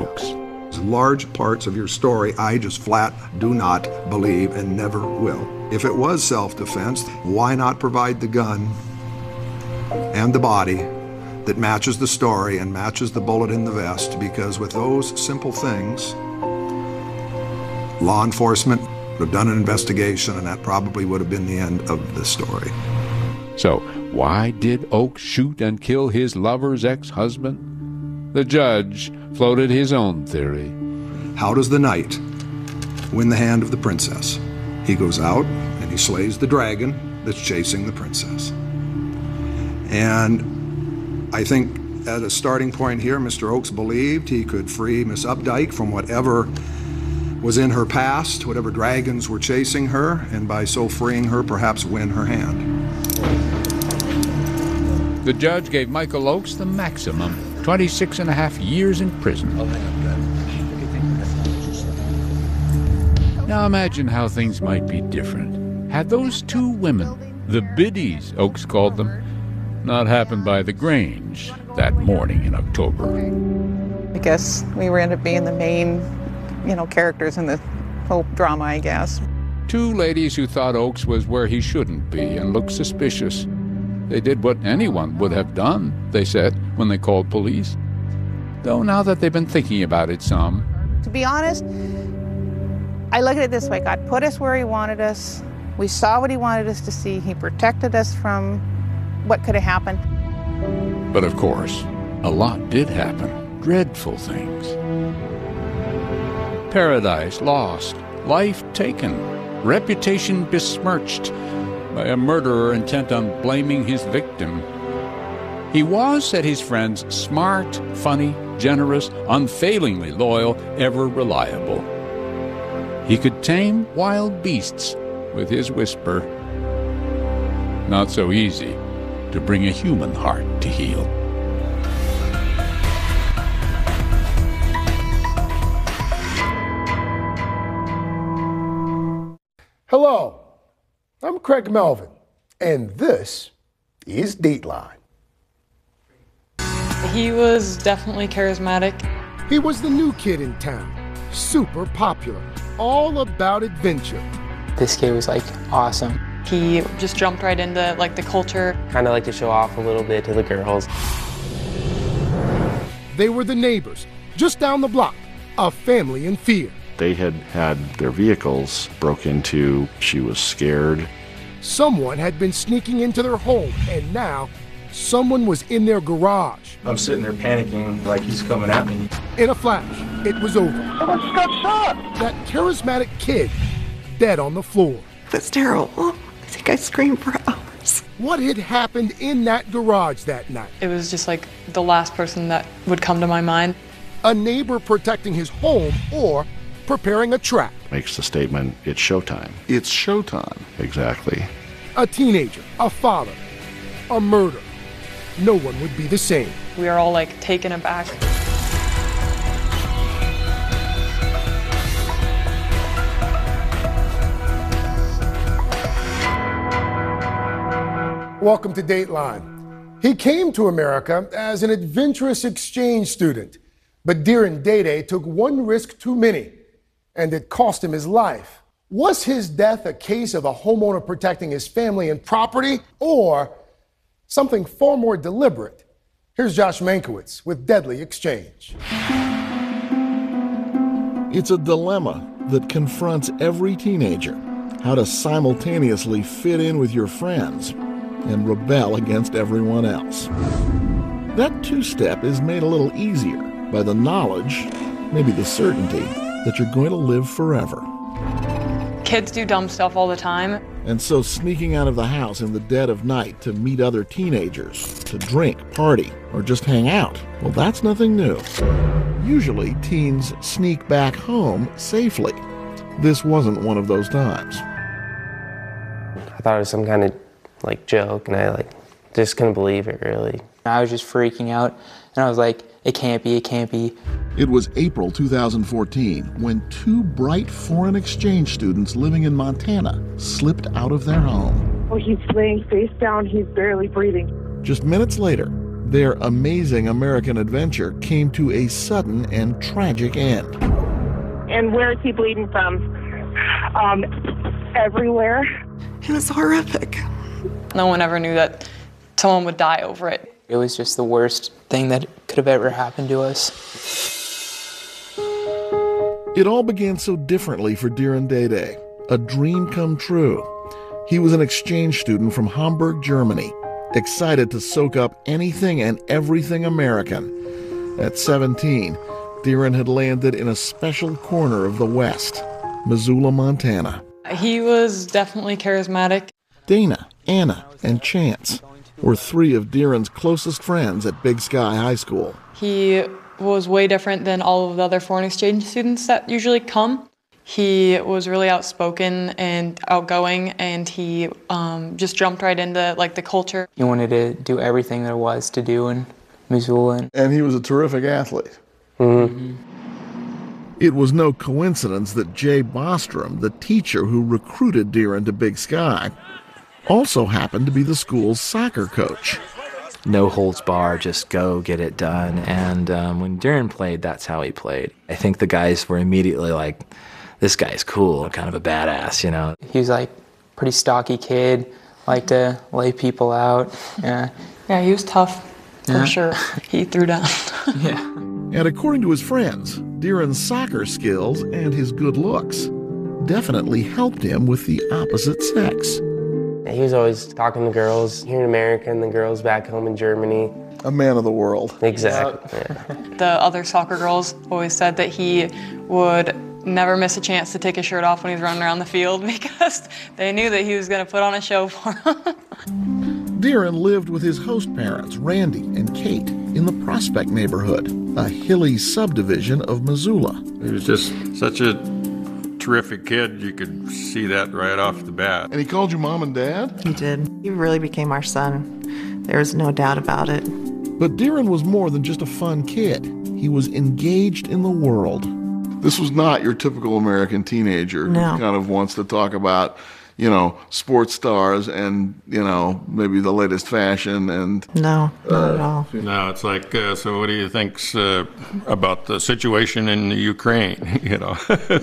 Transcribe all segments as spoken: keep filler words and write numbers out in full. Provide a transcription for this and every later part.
Oaks. Large parts of your story I just flat do not believe and never will. If it was self-defense, why not provide the gun and the body that matches the story and matches the bullet in the vest? Because with those simple things, law enforcement would have done an investigation, and that probably would have been the end of the story. So, why did Oaks shoot and kill his lover's ex-husband? The judge floated his own theory. How does the knight win the hand of the princess? He goes out and he slays the dragon that's chasing the princess. And I think at a starting point here, Mister Oaks believed he could free Miss Updike from whatever was in her past, whatever dragons were chasing her, and by so freeing her, perhaps win her hand. The judge gave Michael Oaks the maximum, twenty-six and a half years in prison. Now imagine how things might be different had those two women, the biddies, Oaks called them, not happened by the Grange that morning in October. I guess we were ended up being the main, you know, characters in the whole drama, I guess. Two ladies who thought Oaks was where he shouldn't be and looked suspicious. They did what anyone would have done, they said, when they called police. Though now that they've been thinking about it some. To be honest, I look at it this way. God put us where he wanted us. We saw what he wanted us to see. He protected us from what could have happened. But of course, a lot did happen. Dreadful things. Paradise lost, life taken, reputation besmirched by a murderer intent on blaming his victim. He was, said his friends, smart, funny, generous, unfailingly loyal, ever reliable. He could tame wild beasts with his whisper. Not so easy to bring a human heart to heal. Hello, I'm Craig Melvin, and this is Dateline. He was definitely charismatic. He was the new kid in town, super popular, all about adventure. This kid was like awesome. He just jumped right into like the culture. Kind of like to show off a little bit to the girls. They were the neighbors, just down the block, a family in fear. They had had their vehicles broke into. She was scared. Someone had been sneaking into their home, and now someone was in their garage. I'm sitting there panicking like he's coming at me. In a flash, it was over. Someone just got shot! That charismatic kid, dead on the floor. That's terrible. I think I screamed for hours. What had happened in that garage that night? It was just like the last person that would come to my mind. A neighbor protecting his home or preparing a trap. Makes the statement, it's showtime. It's showtime. Exactly. A teenager, a father, a murder. No one would be the same. We are all like taken aback. Welcome to Dateline. He came to America as an adventurous exchange student, but Darren Day took one risk too many, and it cost him his life. Was his death a case of a homeowner protecting his family and property, or something far more deliberate? Here's Josh Mankiewicz with Deadly Exchange. It's a dilemma that confronts every teenager: how to simultaneously fit in with your friends and rebel against everyone else. That two-step is made a little easier by the knowledge, maybe the certainty, that you're going to live forever. Kids do dumb stuff all the time. And so sneaking out of the house in the dead of night to meet other teenagers, to drink, party, or just hang out, well, that's nothing new. Usually, teens sneak back home safely. This wasn't one of those times. I thought it was some kind of like joke, and I like just couldn't believe it, really. I was just freaking out, and I was like, it can't be, it can't be. It was April two thousand fourteen when two bright foreign exchange students living in Montana slipped out of their home. Oh, he's laying face down. He's barely breathing. Just minutes later, Their amazing American adventure came to a sudden and tragic end. And where is he bleeding from? Um, everywhere. It was horrific. No one ever knew that someone would die over it. It was just the worst thing that could have ever happened to us. It all began so differently for Diron Dede, a dream come true. He was an exchange student from Hamburg, Germany, excited to soak up anything and everything American. At seventeen, Diron had landed in a special corner of the West, Missoula, Montana. He was definitely charismatic. Dana, Anna, and Chance were three of Diron's closest friends at Big Sky High School. He was way different than all of the other foreign exchange students that usually come. He was really outspoken and outgoing, and he um, just jumped right into like the culture. He wanted to do everything there was to do in Missoula. And he was a terrific athlete. Mm-hmm. It was no coincidence that Jay Bostrom, the teacher who recruited Diron to Big Sky, also happened to be the school's soccer coach. No holds bar, just go, get it done. And um, when Diron played, that's how he played. I think the guys were immediately like, this guy's cool, kind of a badass, you know. He was like a pretty stocky kid, liked to lay people out. Yeah, yeah, he was tough, for yeah. sure. He threw down. Yeah. And according to his friends, Diron's soccer skills and his good looks definitely helped him with the opposite sex. He was always talking to girls here in America and the girls back home in Germany. A man of the world. Exactly. Yeah. The other soccer girls always said that he would never miss a chance to take his shirt off when he was running around the field because they knew that he was going to put on a show for them. Diron lived with his host parents, Randy and Kate, in the Prospect neighborhood, a hilly subdivision of Missoula. He was just such a terrific kid. You could see that right off the bat. And he called you mom and dad? He did. He really became our son. There was no doubt about it. But Diron was more than just a fun kid. He was engaged in the world. This was not your typical American teenager no. who kind of wants to talk about, you know, sports stars and, you know, maybe the latest fashion and... No, not uh, at all. No, it's like, uh, so what do you think uh, about the situation in the Ukraine, you know?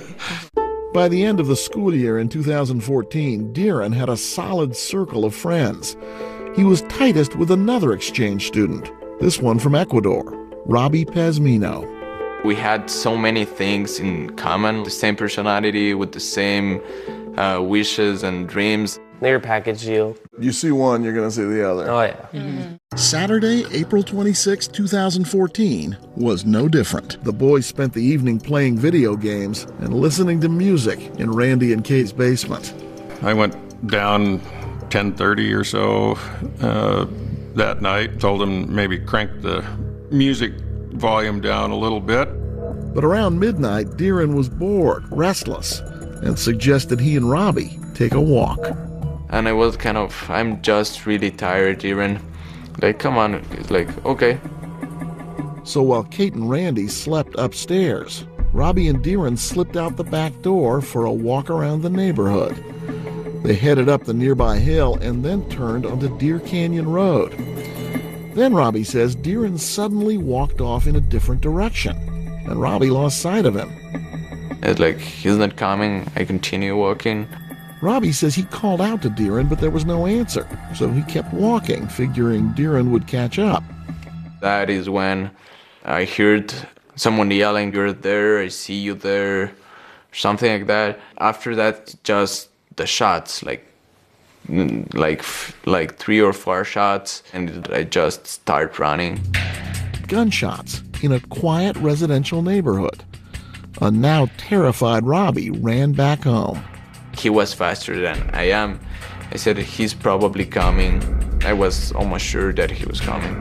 By the end of the school year in two thousand fourteen, Diron had a solid circle of friends. He was tightest with another exchange student, this one from Ecuador, Robbie Pazmino. We had so many things in common, the same personality with the same uh, wishes and dreams. They're a package deal. You see one, you're going to see the other. Oh, yeah. Mm-hmm. Saturday, April twenty-sixth, two thousand fourteen was no different. The boys spent the evening playing video games and listening to music in Randy and Kate's basement. I went down ten thirty or so uh, that night, told them maybe crank the music volume down a little bit. But around midnight, Diron was bored, restless, and suggested he and Robbie take a walk. And I was kind of, I'm just really tired, Diron. Like, come on. It's like, okay. So while Kate and Randy slept upstairs, Robbie and Diron slipped out the back door for a walk around the neighborhood. They headed up the nearby hill and then turned onto Deer Canyon Road. Then Robbie says Diron suddenly walked off in a different direction, and Robbie lost sight of him. It's like, he's not coming. I continue walking. Robbie says he called out to Diron, but there was no answer, so he kept walking, figuring Diron would catch up. That is when I heard someone yelling, "You're there, I see you there," something like that. After that, just the shots, like like like three or four shots, and I just start running. Gunshots in a quiet residential neighborhood. A now terrified Robbie ran back home. He was faster than I am. I said, he's probably coming. I was almost sure that he was coming.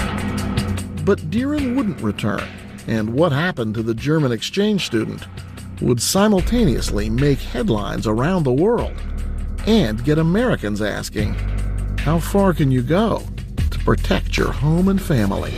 But Diron wouldn't return, and what happened to the German exchange student would simultaneously make headlines around the world and get Americans asking, how far can you go to protect your home and family?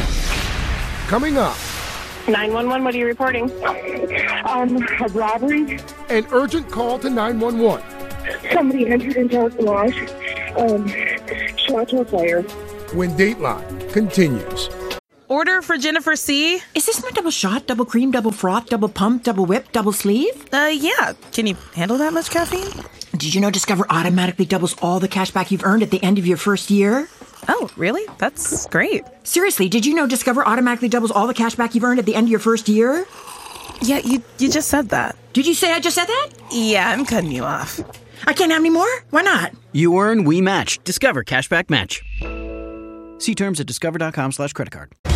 Coming up. nine one one, what are you reporting? Um, a robbery. An urgent call to nine one one. Somebody entered into our garage, um, shot to a fire. When Dateline continues. Order for Jennifer C. Is this my double shot, double cream, double froth, double pump, double whip, double sleeve? Uh, yeah. Can you handle that much caffeine? Did you know Discover automatically doubles all the cash back you've earned at the end of your first year? Oh, really? That's great. Seriously, did you know Discover automatically doubles all the cash back you've earned at the end of your first year? Yeah, you you just said that. Did you say I just said that? Yeah, I'm cutting you off. I can't have any more? Why not? You earn, we match. Discover Cashback Match. See terms at discover.com slash credit card.